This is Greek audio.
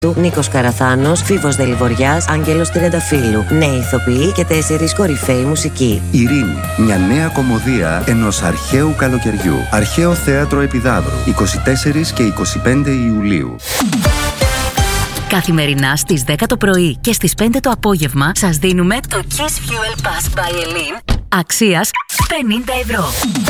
Νίκος Καραθάνος, Φίβος Δελιβοριάς, Άγγελος Τριανταφύλου. Νέοι ηθοποιοί και 4 κορυφαίοι μουσικοί. Ειρήνη, μια νέα κωμωδία ενός αρχαίου καλοκαιριού. Αρχαίο Θέατρο Επιδαύρου, 24 και 25 Ιουλίου. Καθημερινά στις 10 το πρωί και στις 5 το απόγευμα σας δίνουμε το Kiss Fuel Pass by Elin αξίας 50 ευρώ.